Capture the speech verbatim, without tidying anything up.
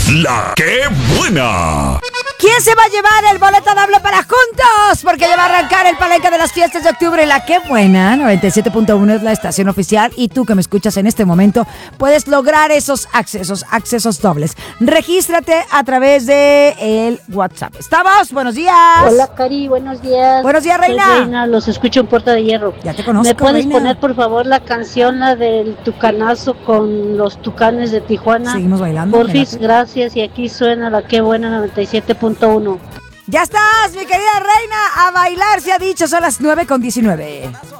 La que buena. ¿Quién se va a llevar el boleto doble para juntos? Porque ya va a arrancar el palenque de las fiestas de octubre. La que buena, noventa y siete punto uno es la estación oficial. Y tú que me escuchas en este momento, puedes lograr esos accesos, accesos dobles. Regístrate a través de el WhatsApp. ¿Estamos? Buenos días. Hola, Cari, buenos días. Buenos días, Reina. Soy Reina, los escucho en Puerta de Hierro. Ya te conozco, ¿Me puedes Reina. poner, por favor, la canción, la del tucanazo con los tucanes de Tijuana? Seguimos bailando. Porfis, Mira. gracias. Y aquí suena la que buena noventa y siete punto uno. Ya estás, mi querida Reina. A bailar se ha dicho, son las nueve con diecinueve.